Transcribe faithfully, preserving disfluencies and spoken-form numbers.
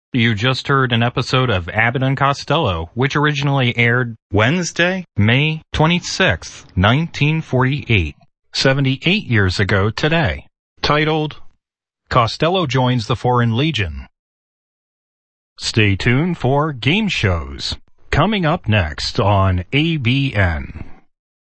You just heard an episode of Abbott and Costello, which originally aired Wednesday, May twenty-sixth, nineteen forty-eight, seventy-eight years ago today, titled Costello Joins the Foreign Legion. Stay tuned for game shows coming up next on A B N.